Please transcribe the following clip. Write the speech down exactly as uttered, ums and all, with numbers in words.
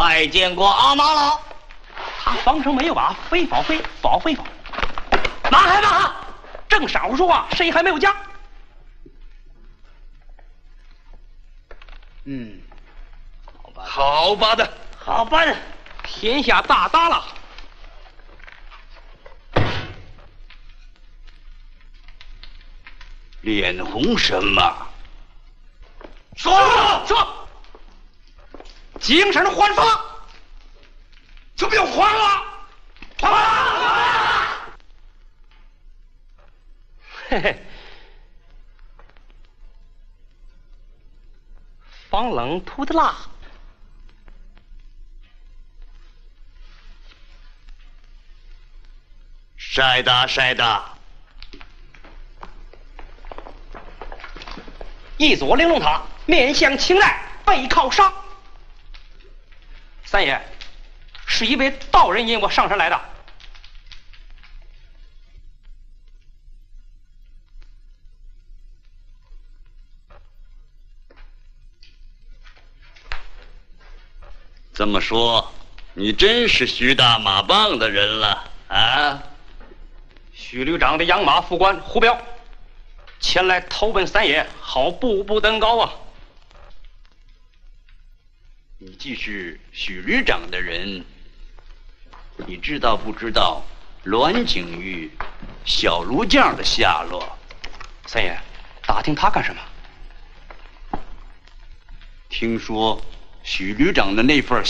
拜见过阿妈了。 他方城没有啊，非fal非fal非fal。马海马海，正晌午说话，谁还没有家？ 嗯，好吧， 好吧的， 好办的，天下大大了。 脸红什么？ 说说，精神焕发， 就不要还了，还了！ 嘿嘿，防冷涂的蜡。 晒的晒的。 一左玲珑塔，面向青睐，背靠上。三爷，是一位道人引我上山来的。 这么说，你真是徐大马棒的人了啊？ 徐旅长的养马副官胡彪前来投奔三爷，好步步登高啊！ 你既是许旅长的人，你知道不知道栾景玉、小卢将的下落？ 三爷，打听他干什么？ 听说许旅长的那份